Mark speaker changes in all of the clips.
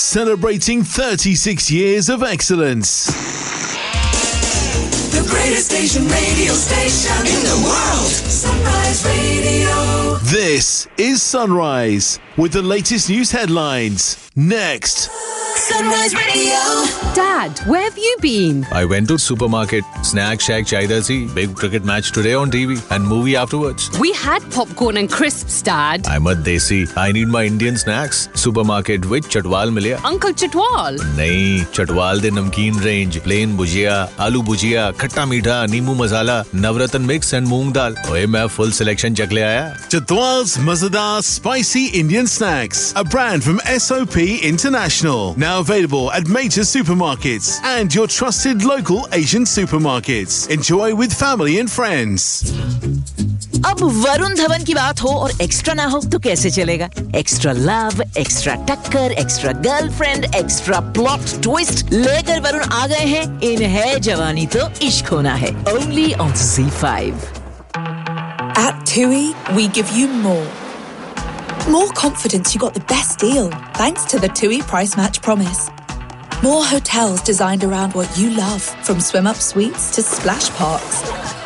Speaker 1: celebrating 36 years of excellence.
Speaker 2: The greatest radio station in the world. Sunrise Radio.
Speaker 1: This is Sunrise with the latest news headlines. Next.
Speaker 2: Sunrise Radio.
Speaker 3: Dad, where have you been?
Speaker 4: I went to supermarket. Snack shack chahiye si. Big cricket match today on TV and movie afterwards.
Speaker 3: We had popcorn and crisps, Dad.
Speaker 4: I'm a desi. I need my Indian snacks. Supermarket with Chatwal milya.
Speaker 3: Uncle Chatwal?
Speaker 4: Nahi, Chatwal de namkeen range. Plain bhujia, aloo bhujia, khatta meetha, neemu masala, navratan mix and moong dal. Oye, main full selection chak le aaya.
Speaker 1: Chatwal's Mazadar Spicy Indian Snacks. A brand from SOP International. Now available at major supermarkets and your trusted local Asian supermarkets. Enjoy with family and friends.
Speaker 5: अब वरुण धवन की बात हो और extra ना हो तो कैसे चलेगा? एक्स्ट्रा लव, एक्स्ट्रा टक्कर, extra girlfriend, extra plot twist लेकर वरुण आ गए हैं इन है जवानी तो इश्क होना है. Only on Z5.
Speaker 6: At TUI, we give you more. More confidence you got the best deal thanks to the TUI Price Match Promise. More hotels designed around what you love, from swim-up suites to splash parks.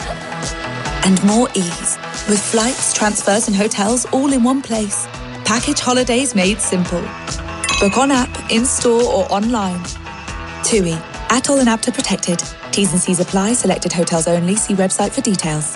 Speaker 6: And more ease, with flights, transfers and hotels all in one place. Package holidays made simple. Book on app, in-store or online. TUI. ATOL and APTA protected. T's and C's apply. Selected hotels only. See website for details.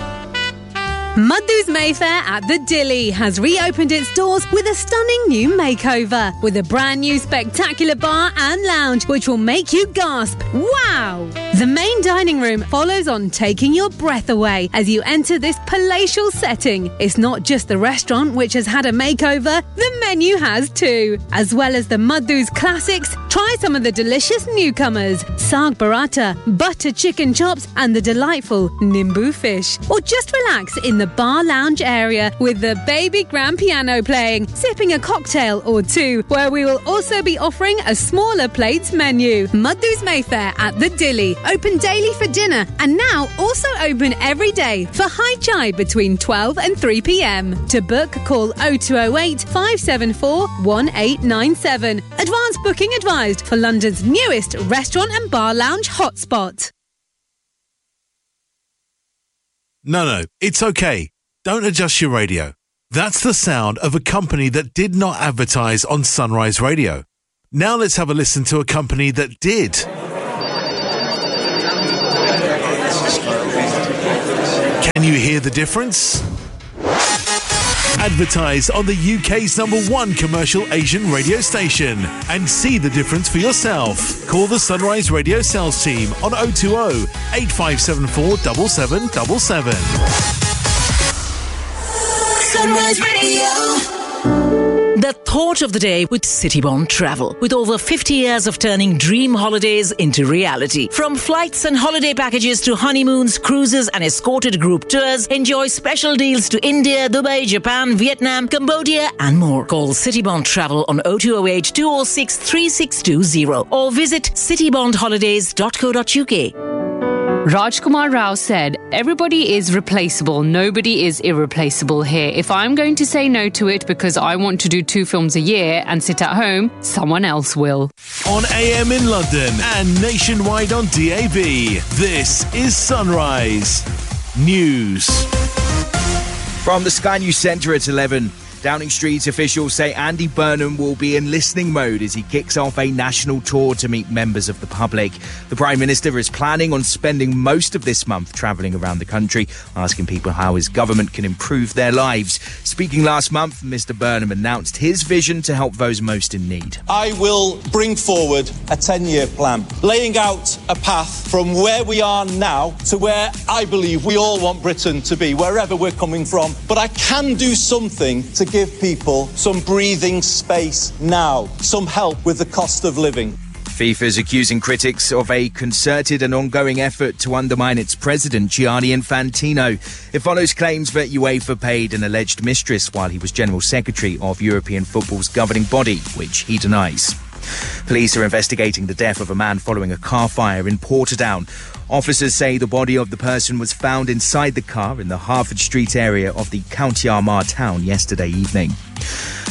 Speaker 3: Madhu's Mayfair at the Dilly has reopened its doors with a stunning new makeover, with a brand new spectacular bar and lounge which will make you gasp, wow! The main dining room follows on, taking your breath away as you enter this palatial setting. It's not just the restaurant which has had a makeover, the menu has too. As well as the Madhu's classics, try some of the delicious newcomers, Saag Paratha, butter chicken chops and the delightful Nimbu fish. Or just relax in the bar lounge area with the baby grand piano playing, sipping a cocktail or two, where we will also be offering a smaller plates menu. Madhu's Mayfair at the Dilly, open daily for dinner and now also open every day for high chai between 12 and 3 p.m. To book, call 0208 574 1897. Advance booking advised for London's newest restaurant and bar lounge hotspot.
Speaker 1: No, it's okay. Don't adjust your radio. That's the sound of a company that did not advertise on Sunrise Radio. Now let's have a listen to a company that did. Can you hear the difference? Advertise on the UK's #1 commercial Asian radio station and see the difference for yourself. Call the Sunrise Radio sales team on 020 8574 7777.
Speaker 2: Sunrise Radio.
Speaker 5: The thought of the day with Citybond Travel. With over 50 years of turning dream holidays into reality. From flights and holiday packages to honeymoons, cruises and escorted group tours, enjoy special deals to India, Dubai, Japan, Vietnam, Cambodia and more. Call Citybond Travel on 0208 206 3620 or visit citybondholidays.co.uk.
Speaker 3: Rajkumar Rao said, everybody is replaceable, nobody is irreplaceable here. If I'm going to say no to it because I want to do 2 films a year and sit at home, someone else will.
Speaker 1: On AM in London and nationwide on DAB, this is Sunrise News.
Speaker 7: From the Sky News Centre at 11. Downing Street officials say Andy Burnham will be in listening mode as he kicks off a national tour to meet members of the public. The Prime Minister is planning on spending most of this month travelling around the country, asking people how his government can improve their lives. Speaking last month, Mr Burnham announced his vision to help those most in need.
Speaker 8: I will bring forward a 10-year plan, laying out a path from where we are now to where I believe we all want Britain to be, wherever we're coming from. But I can do something to give people some breathing space now, some help with the cost of living.
Speaker 7: FIFA's accusing critics of a concerted and ongoing effort to undermine its president, Gianni Infantino. It follows claims that UEFA paid an alleged mistress while he was General Secretary of European football's governing body, which he denies. Police are investigating the death of a man following a car fire in Portadown. Officers say the body of the person was found inside the car in the Harford Street area of the County Armagh town yesterday evening.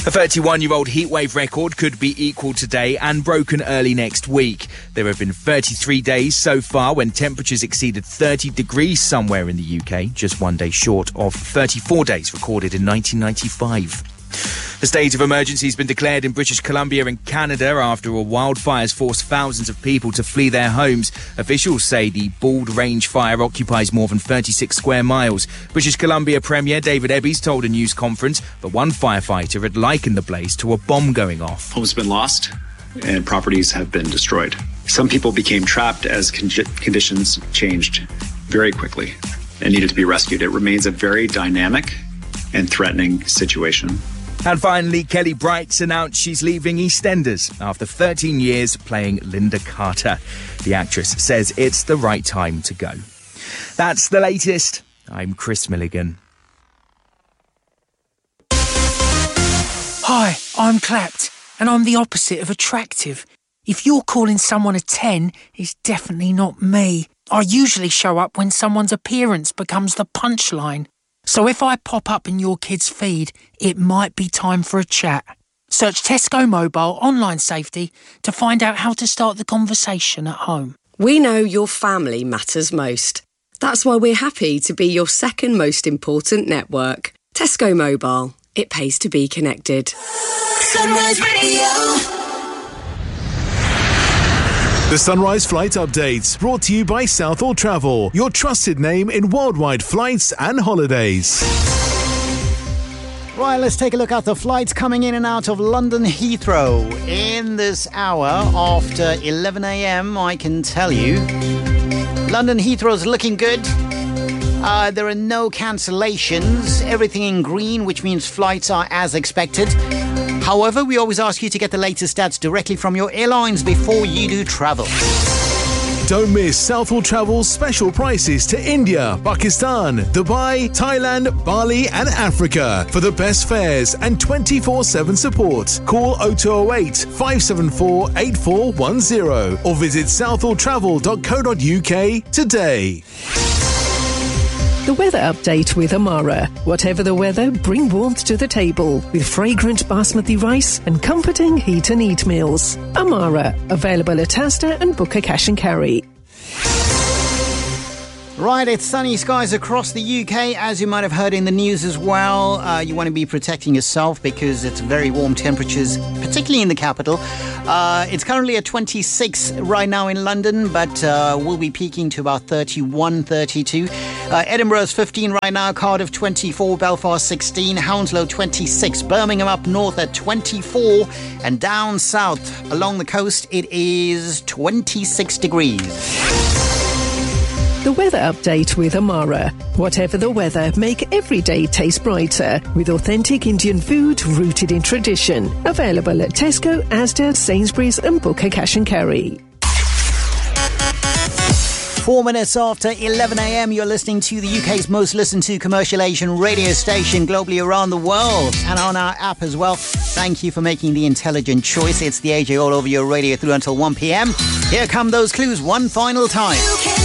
Speaker 7: A 31-year-old heatwave record could be equalled today and broken early next week. There have been 33 days so far when temperatures exceeded 30 degrees somewhere in the UK, just one day short of 34 days recorded in 1995. The state of emergency has been declared in British Columbia and Canada after wildfires forced thousands of people to flee their homes. Officials say the Bald Range fire occupies more than 36 square miles. British Columbia Premier David Ebbies told a news conference that one firefighter had likened the blaze to a bomb going off.
Speaker 9: Homes have been lost and properties have been destroyed. Some people became trapped as conditions changed very quickly and needed to be rescued. It remains a very dynamic and threatening situation.
Speaker 7: And finally, Kelly Brights announced she's leaving EastEnders after 13 years playing Linda Carter. The actress says it's the right time to go. That's the latest. I'm Chris Milligan.
Speaker 10: Hi, I'm Clapped, and I'm the opposite of attractive. If you're calling someone a 10, it's definitely not me. I usually show up when someone's appearance becomes the punchline. So if I pop up in your kid's feed, it might be time for a chat. Search Tesco Mobile Online Safety to find out how to start the conversation at home.
Speaker 11: We know your family matters most. That's why we're happy to be your second most important network. Tesco Mobile. It pays to be connected.
Speaker 2: Sunrise Radio.
Speaker 1: The Sunrise Flight Update, brought to you by Southall Travel, your trusted name in worldwide flights and holidays.
Speaker 12: Right, let's take a look at the flights coming in and out of London Heathrow. In this hour, after 11 a.m, I can tell you, London Heathrow's looking good. There are no cancellations. Everything in green, which means flights are as expected. However, we always ask you to get the latest stats directly from your airlines before you do travel.
Speaker 1: Don't miss Southall Travel's special prices to India, Pakistan, Dubai, Thailand, Bali and Africa for the best fares and 24/7 support. Call 0208 574 8410 or visit southalltravel.co.uk today.
Speaker 13: The weather update with Amara. Whatever the weather, bring warmth to the table with fragrant basmati rice and comforting heat and eat meals. Amara, available at Asda and Booker Cash and Carry.
Speaker 12: Right, it's sunny skies across the UK, as you might have heard in the news as well. You want to be protecting yourself because it's very warm temperatures, particularly in the capital. It's currently at 26 right now in London, but we'll be peaking to about 31, 32. Edinburgh's 15 right now, Cardiff 24, Belfast 16, Hounslow 26, Birmingham up north at 24, and down south along the coast it is 26 degrees.
Speaker 13: The weather update with Amara. Whatever the weather, make every day taste brighter with authentic Indian food rooted in tradition. Available at Tesco, Asda, Sainsbury's and Booker Cash and Carry.
Speaker 12: 4 minutes after 11 a.m, you're listening to the UK's most listened to commercial Asian radio station globally around the world and on our app as well. Thank you for making the intelligent choice. It's the AJ all over your radio through until 1 p.m. Here come those clues one final time.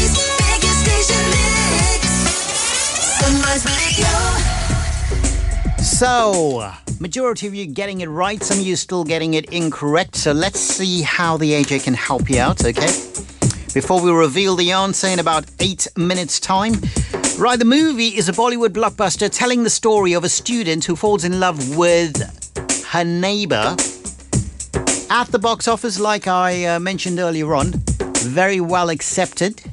Speaker 12: So, majority of you getting it right, some of you still getting it incorrect. So let's see how the AJ can help you out, okay? Before we reveal the answer in about 8 minutes' time. Right, the movie is a Bollywood blockbuster telling the story of a student who falls in love with her neighbour. At the box office, like I mentioned earlier on, very well accepted.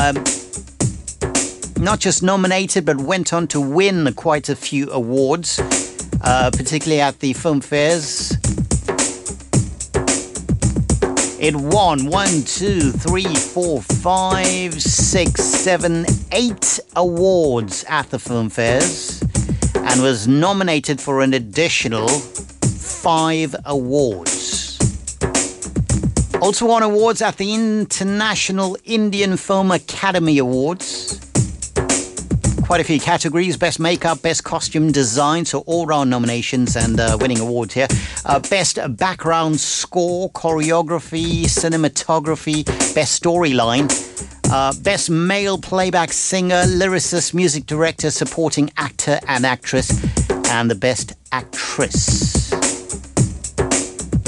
Speaker 12: Not just nominated, but went on to win quite a few awards, particularly at the film fairs. It won 1, 2, 3, 4, 5, 6, 7, 8 awards at the film fairs and was nominated for an additional 5 awards. Also won awards at the International Indian Film Academy Awards. Quite a few categories: best makeup, best costume design, so all-round nominations and winning awards here. Best background score, choreography, cinematography, best storyline, best male playback singer, lyricist, music director, supporting actor and actress, and the best actress.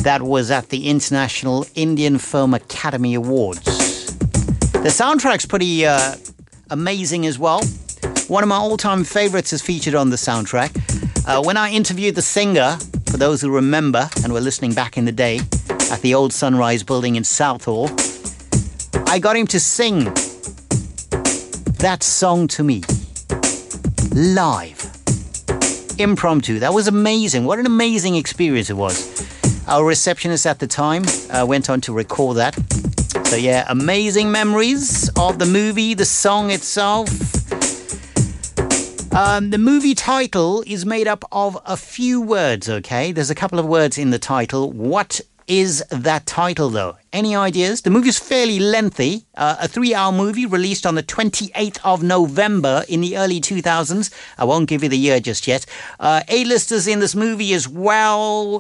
Speaker 12: That was at the International Indian Film Academy Awards. The soundtrack's pretty amazing as well. One of my all-time favorites is featured on the soundtrack. When I interviewed the singer, for those who remember and were listening back in the day, at the old Sunrise building in Southall, I got him to sing that song to me live, impromptu. That was amazing. What an amazing experience it was. Our receptionist at the time went on to record that. So yeah, amazing memories of the movie, the song itself. The movie title is made up of a few words, okay? There's a couple of words in the title. What is that title, though? Any ideas? The movie is fairly lengthy. A 3-hour movie released on the 28th of November in the early 2000s. I won't give you the year just yet. A-listers in this movie as well.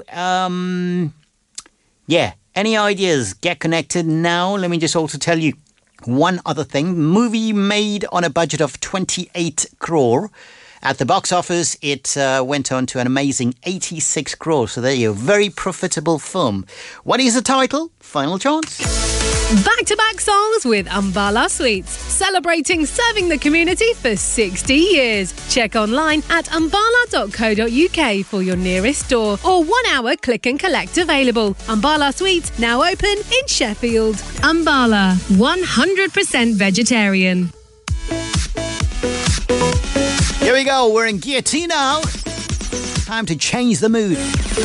Speaker 12: Yeah. Any ideas? Get connected now. Let me just also tell you one other thing. Movie made on a budget of 28 crore. At the box office, it went on to an amazing 86 crore. So there you go. Very profitable film. What is the title? Final chance.
Speaker 3: Back-to-back songs with Ambala Sweets, celebrating serving the community for 60 years. Check online at ambala.co.uk for your nearest store or 1 hour click and collect available. Ambala Sweets now open in Sheffield. Ambala, 100% vegetarian.
Speaker 12: Here we go. We're in Gear 2 now. Time to change the mood.